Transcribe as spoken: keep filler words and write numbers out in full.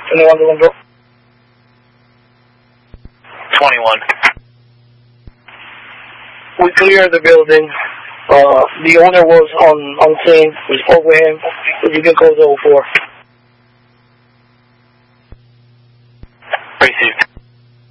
twenty-one to one, bro. twenty-one. We cleared the building. Uh, the owner was on, on scene. We spoke with him. You can close the oh four.